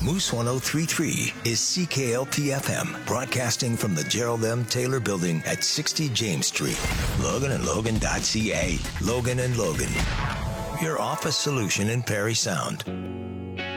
Moose 1033 is CKLP FM, broadcasting from the Gerald M. Taylor Building at 60 James Street. Logan&Logan.ca. Logan & Logan, your office solution in Perry Sound.